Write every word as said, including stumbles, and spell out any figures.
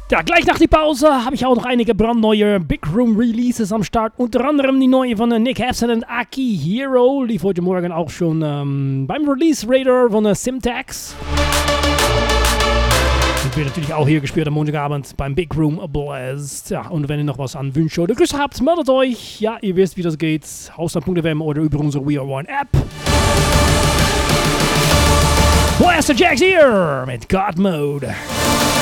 Ja, gleich nach der Pause habe ich auch noch einige brandneue Big Room Releases am Start. Unter anderem die neue von Nick Hepson und Aki Hero. Lief heute Morgen auch schon ähm, beim Release Radar von äh, Simtax. Und wird natürlich auch hier gespielt am Montagabend beim Big Room Blast. Ja, und wenn ihr noch was an Wünsche oder Grüße habt, meldet euch. Ja, ihr wisst, wie das geht. Hausland Punkt f m oder über unsere We Are One App. Blaster Jacks hier mit God Mode.